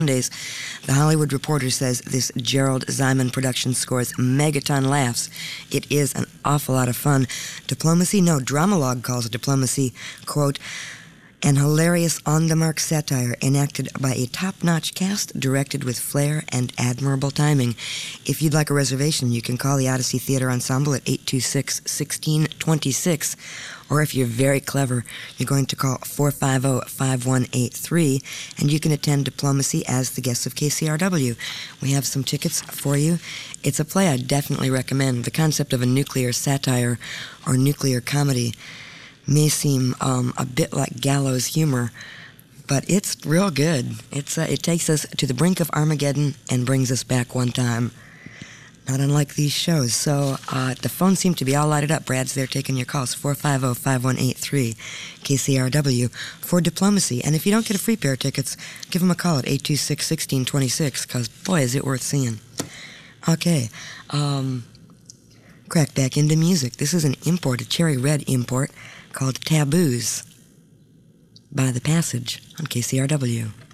Days. The Hollywood Reporter says this Gerald Ziman production scores megaton laughs. It is an awful lot of fun. Diplomacy? No, Dramalog calls it Diplomacy, quote, an hilarious on-the-mark satire enacted by a top-notch cast, directed with flair and admirable timing. If you'd like a reservation, you can call the Odyssey Theater Ensemble at 826-1626, or if you're very clever, you're going to call 450-5183, and you can attend Diplomacy as the guest of KCRW. We have some tickets for you. It's a play I definitely recommend. The concept of a nuclear satire or nuclear comedy may seem a bit like gallows humor, but it's real good. It takes us to the brink of Armageddon and brings us back one time. Not unlike these shows. So the phones seem to be all lighted up. Brad's there taking your calls. 450-5183, KCRW, for Diplomacy. And if you don't get a free pair of tickets, give them a call at 826-1626, because, boy, is it worth seeing. Okay. Crack back into music. This is an import, a cherry red import, called Taboos by The Passage on KCRW.